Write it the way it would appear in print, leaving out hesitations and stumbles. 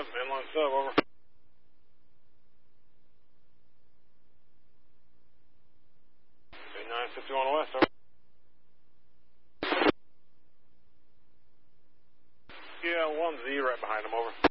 inline sub, over. Say 951 west, over. Yeah, 1Z right behind him, over.